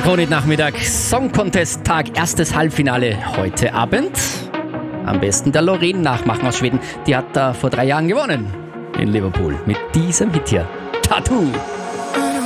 Kronit-Nachmittag, Song Contest Tag, erstes Halbfinale heute Abend. Am besten der Loreen nachmachen aus Schweden. Die hat da vor 3 Jahren gewonnen in Liverpool mit diesem Hit hier. Tattoo.